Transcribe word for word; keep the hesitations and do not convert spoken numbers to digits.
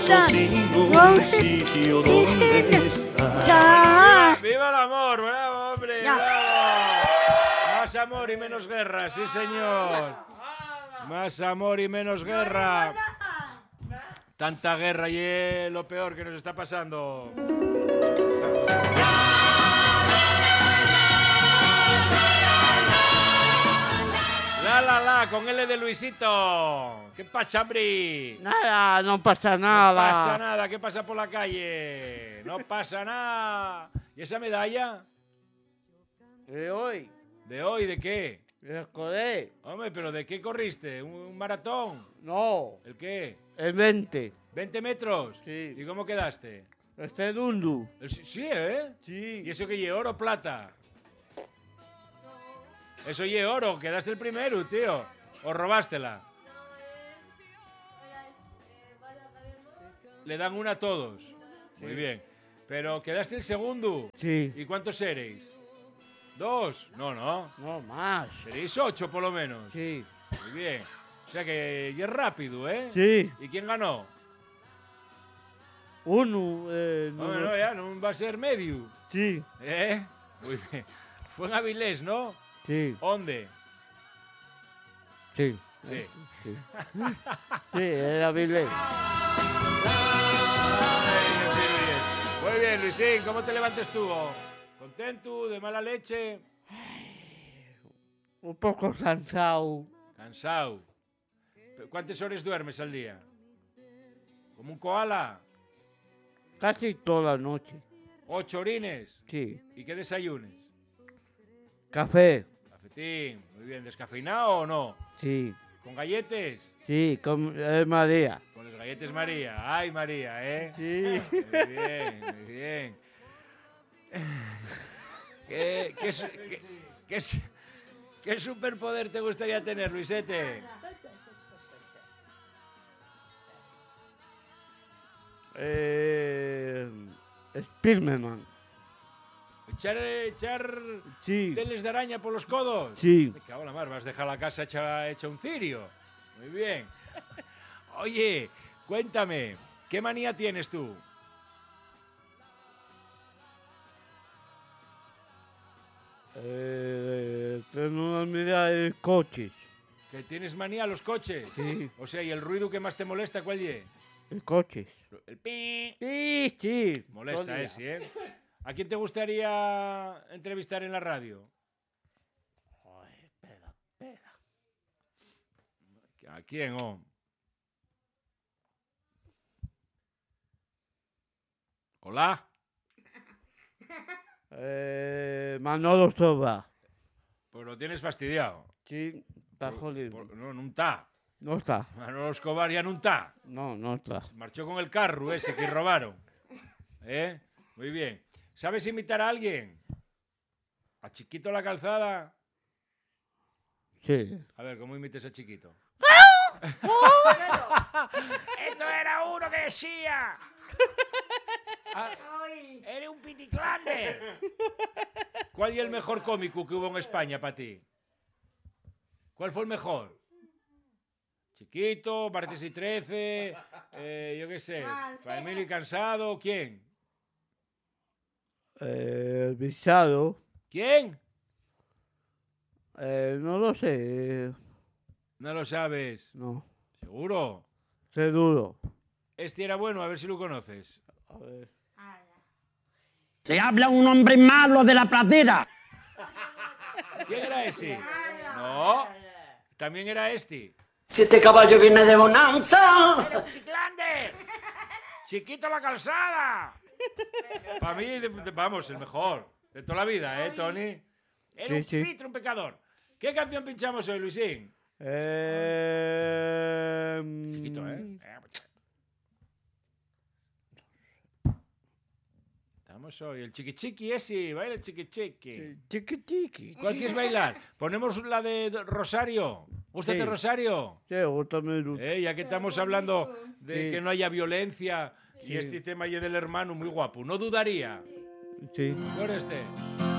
pienso sin un sitio donde estar. ¡Viva el amor! ¡Bravo, hombre! Ya. ¡Bravo! Más amor y menos guerra, sí señor. Más amor y menos guerra. Tanta guerra y es lo peor que nos está pasando. La la la, con L de Luisito. ¿Qué pasa, hombre? Nada, no pasa nada. No pasa nada, ¿qué pasa por la calle? No pasa nada. ¿Y esa medalla? ¿De hoy? ¿De hoy? ¿De qué? ¿De correr? Hombre, ¿pero de qué corriste? ¿Un maratón? No, ¿El qué? el veinte. ¿veinte metros? Sí. ¿Y cómo quedaste? Este dundu. El- Sí, ¿eh? Sí. ¿Y eso que lleva oro o plata? Eso lleva oro, quedaste el primero, tío. ¿O robástela? Le dan una a todos. Muy bien. Pero quedaste el segundo. Sí. ¿Y cuántos seréis? ¿Dos? No, no. No más. Seréis ocho por lo menos. Sí. Muy bien. O sea que ya es rápido, ¿eh? Sí. ¿Y quién ganó? Uno. Eh, no, No, no, ya, no va a ser medio. Sí. ¿Eh? Muy bien. Fue en Avilés, ¿no? Sí. ¿Dónde? Sí. Sí. Sí. Sí, era Vilés. Muy bien, Luisín, ¿cómo te levantes tú? ¿Contento? ¿De mala leche? Un poco cansado. Cansado. ¿Cuántas horas duermes al día? ¿Como un koala? Casi toda la noche. ¿Ocho orines? Sí. ¿Y qué desayunes? Café. Cafetín. Muy bien. ¿Descafeinado o no? Sí. ¿Con galletes? Sí, con eh, María. Con los galletes María. Ay, María, ¿eh? Sí. Muy bien, muy bien. ¿Qué, qué, su- qué, qué su- qué superpoder te gustaría tener, Luisete? Eh, Spiderman. ¿Echar, echar Sí. teles de araña por los codos? Sí. Me cago en la mar, vas a dejar la casa hecha, hecha un cirio. Muy bien. Oye, cuéntame, ¿qué manía tienes tú? Eh, tengo una mirada de coches. ¿Que tienes manía a los coches? Sí. O sea, ¿y el ruido que más te molesta cuál es? De coches. El pi. Sí, sí. Molesta Todo el ese, día. ¿eh? ¿A quién te gustaría entrevistar en la radio? Joder, espera, espera. ¿A quién, oh? ¿Hola? Eh, Manolo Soba. Pues lo tienes fastidiado. Sí, está Por- jodido. por- no, no está. No está. Manolo Escobar ya no está. No, no está. Marchó con el carro ese que robaron. ¿Eh? Muy bien. ¿Sabes imitar a alguien? ¿A Chiquito la calzada? Sí. A ver, ¿cómo imites a Chiquito? ¡Esto era uno que decía! Ah, ¡eres un piticlander! ¿Cuál es el mejor cómico que hubo en España para ti? ¿Cuál fue el mejor? Chiquito, Martes y Trece, eh, yo qué sé, Familia y Cansado, ¿quién? Eh, el visado. ¿Quién? Eh, no lo sé. eh, No lo sabes. No. ¿Seguro? Seguro. Este era bueno, a ver si lo conoces. A ver. Le habla un hombre malo de la pradera. ¿Quién era ese? No. También era este. Si este caballo viene de bonanza. ¡Piticlander! ¡Chiquito la calzada! Para mí, de- de- vamos, el mejor. De toda la vida, ¿eh, Tony? Era Sí, un sí. fitro, un pecador. ¿Qué canción pinchamos hoy, Luisín? Eh, Chiquito, ¿eh? mm, Estamos hoy. El chiqui chiqui ese, baila el chiqui chiqui. Chiqui chiqui. ¿Cuál quieres bailar? Ponemos la de D- Rosario. ¿Gústate Sí. Rosario? Sí, gusta me Eh, ya que estamos hablando de Sí. que no haya violencia y Sí. este tema y del hermano muy guapo. No dudaría. Sí. ¿Por este?